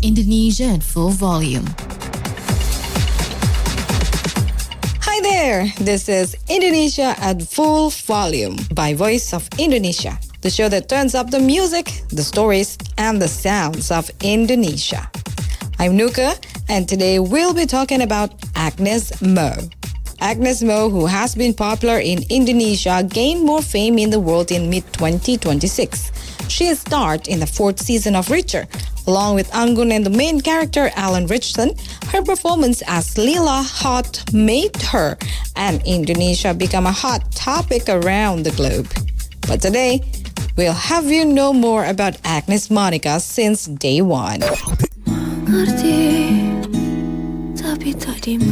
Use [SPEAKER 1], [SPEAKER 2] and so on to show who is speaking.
[SPEAKER 1] Indonesia at full volume.
[SPEAKER 2] Hi there, this is Indonesia at Full Volume by Voice of Indonesia, the show that turns up the music, the stories, and the sounds of Indonesia. I'm Nuka, and today we'll be talking about Agnes Mo. Agnes Mo, who has been popular in Indonesia, gained more fame in the world in mid-2026. She starred in the 4th season of Reacher. Along with Anggun and the main character Alan Richardson, her performance as Lila Hot made her and Indonesia become a hot topic around the globe. But today, we'll have you know more about Agnes Monica since day one.
[SPEAKER 3] Mengerti, tapi tak dimana.